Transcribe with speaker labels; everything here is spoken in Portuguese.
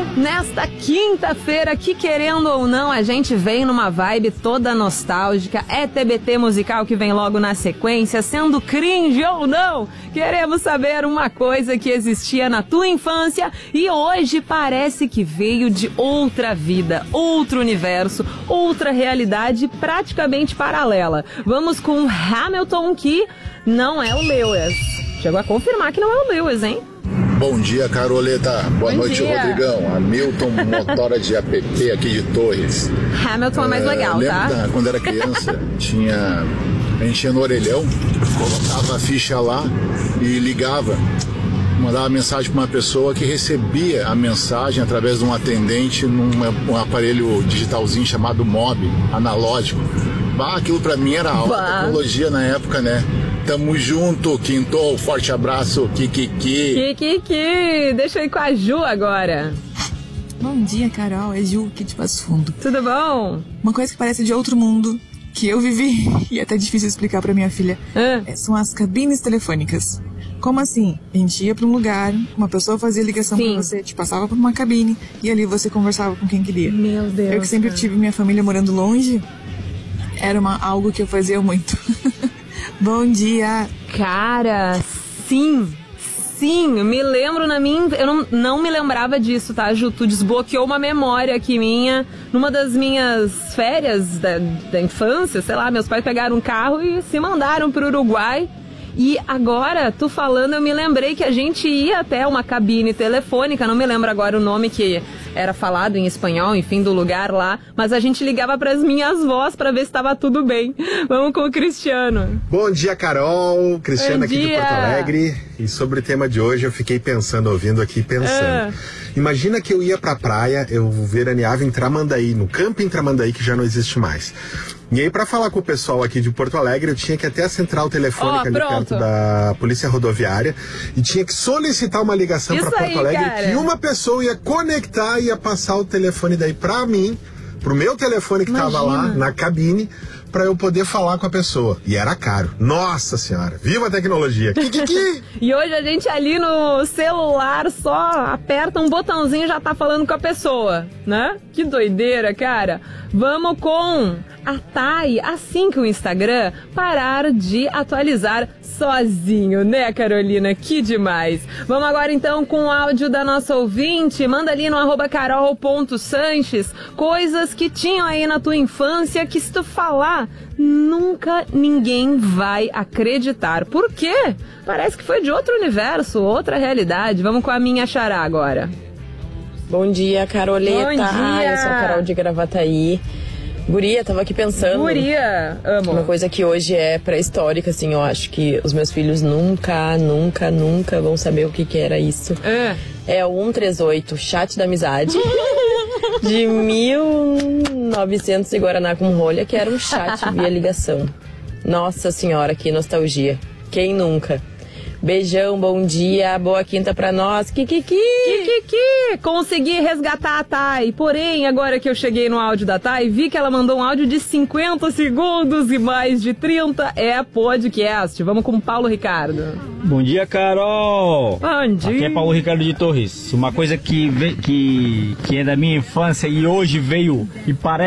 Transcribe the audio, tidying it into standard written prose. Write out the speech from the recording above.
Speaker 1: nesta quinta-feira que, querendo ou não, a gente vem numa vibe toda nostálgica. É TBT musical que vem logo na sequência, sendo cringe ou não. Queremos saber uma coisa que existia na tua infância e hoje parece que veio de outra vida, outro universo, outra realidade praticamente paralela. Vamos com Hamilton, que não é o Lewis. Chegou a confirmar que não é o Lewis, hein?
Speaker 2: Bom dia, Caroleta. Boa noite,
Speaker 1: dia.
Speaker 2: Rodrigão. Hamilton, motora de app aqui de Torres.
Speaker 1: Hamilton é mais legal, tá?
Speaker 2: Quando era criança, a gente ia no orelhão, colocava a ficha lá e ligava. Mandava mensagem para uma pessoa que recebia a mensagem através de um atendente um aparelho digitalzinho chamado Mob, analógico. Aquilo para mim era alta tecnologia na época, né? Tamo junto, Quinto, forte abraço, Kikiki.
Speaker 1: Kikiki, deixa eu ir com a Ju agora.
Speaker 3: Bom dia, Carol, é Ju aqui de Passo Fundo.
Speaker 1: Tudo bom?
Speaker 3: Uma coisa que parece de outro mundo, que eu vivi, e é até difícil explicar pra minha filha, são as cabines telefônicas. Como assim? A gente ia pra um lugar, uma pessoa fazia ligação pra você, te passava por uma cabine, e ali você conversava com quem queria.
Speaker 1: Meu Deus.
Speaker 3: Eu que sempre tive minha família morando longe, era algo que eu fazia muito. Bom dia.
Speaker 1: Cara, sim, me lembro eu não me lembrava disso, tá, Ju? Tu desbloqueou uma memória aqui minha, numa das minhas férias da infância, sei lá, meus pais pegaram um carro e se mandaram pro Uruguai. E agora, tu falando, eu me lembrei que a gente ia até uma cabine telefônica, não me lembro agora o nome que era falado em espanhol, enfim, do lugar lá, mas a gente ligava pras minhas vós pra ver se estava tudo bem. Vamos com o Cristiano.
Speaker 4: Bom dia, Carol. Cristiano aqui de Porto Alegre. E sobre o tema de hoje eu fiquei ouvindo. Imagina que eu ia pra praia, eu veraneava em Tramandaí, no camping Tramandaí, que já não existe mais. E aí, pra falar com o pessoal aqui de Porto Alegre, eu tinha que ir até a central telefônica ali perto da Polícia Rodoviária e tinha que solicitar uma ligação pra Porto Alegre, cara. Que uma pessoa ia conectar e ia passar o telefone daí pra mim, pro meu telefone que tava lá na cabine, pra eu poder falar com a pessoa. E era caro. Nossa senhora, viva a tecnologia.
Speaker 1: E hoje a gente ali no celular só aperta um botãozinho e já tá falando com a pessoa, né? Que doideira, cara. Vamos com a Thay, assim que o Instagram parar de atualizar sozinho, né, Carolina? Que demais. Vamos agora então com o áudio da nossa ouvinte. Manda ali no @carol.sanches coisas que tinham aí na tua infância que, se tu falar, nunca ninguém vai acreditar. Por quê? Parece que foi de outro universo, outra realidade. Vamos com a minha xará agora.
Speaker 5: Bom dia, Caroleta.
Speaker 1: Bom dia.
Speaker 5: Eu sou a Carol de Gravataí. Guria, tava aqui pensando.
Speaker 1: Guria, amo.
Speaker 5: Uma coisa que hoje é pré-histórica, assim, eu acho que os meus filhos nunca vão saber o que era isso. É o 138, chat da amizade. De 1900 e Guaraná com rolha, que era um chat via ligação. Nossa senhora, que nostalgia. Quem nunca? Beijão, bom dia, boa quinta pra nós. Kikiki!
Speaker 1: Consegui resgatar a Thay. Porém, agora que eu cheguei no áudio da Thay, vi que ela mandou um áudio de 50 segundos e mais de 30 é podcast. Vamos com o Paulo Ricardo.
Speaker 6: Bom dia, Carol!
Speaker 1: Bom dia!
Speaker 6: Aqui é Paulo Ricardo de Torres. Uma coisa que é da minha infância e hoje veio e parece